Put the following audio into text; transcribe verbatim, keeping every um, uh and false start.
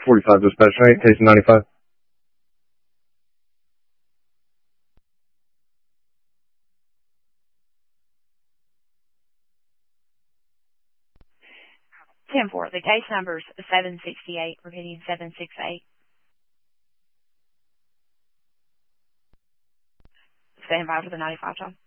forty-five dispatch, right? Case ninety-five. ten four. The case number's seven sixty-eight. Repeating seven six eight. Stand by for the ninety-five, John.